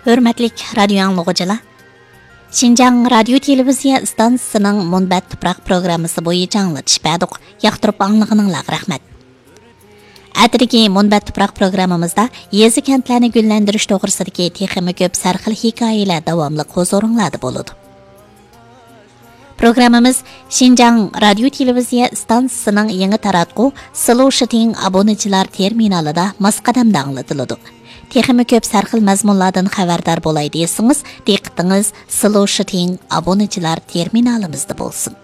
Hürmetlik radyo anlıqıcılar. Şinjan Radyo Televiziya stansiyasının Munbat Tuproq programmasi bo'yicha anglatish berdik. Yoqtirib anglag'ininglarga rahmat. Atdagi Munbat Tuproq programmamizda yezi kentlarni gullantirish to'g'risidagi texnik ko'p sarxil hikoyalar davomli huzuringlarda bo'ladi. Programmamiz Şinjan Radyo Televiziya stansiyasining yangi taratqu Solution obunachilar terminalida masqadamda anglatiladi. Texnik ko'p sarxil mazmunlardan xabardor bo'lay desangiz, diqqatingiz Solution obunachilar terminalimizda bo'lsin.